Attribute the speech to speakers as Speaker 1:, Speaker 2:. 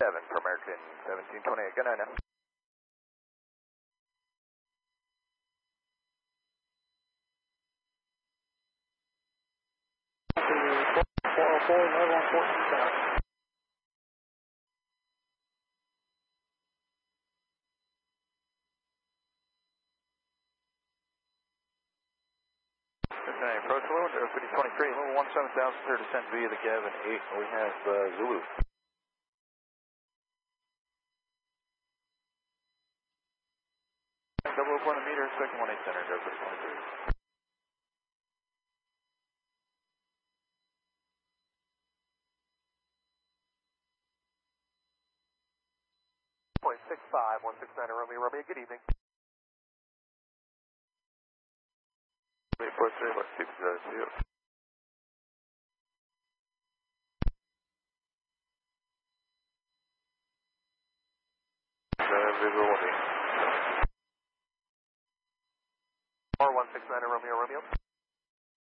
Speaker 1: for American 1728. Good night now. Approach level, 5023, level 17,000, clear descent via the Gavin 8. We have Zulu. Double point a meter, expecting 18 center, go for 23. Point 65, 169 Romeo, Romeo, good evening. 843, let's keep it 0. Visibility. 4169 Romeo, Romeo.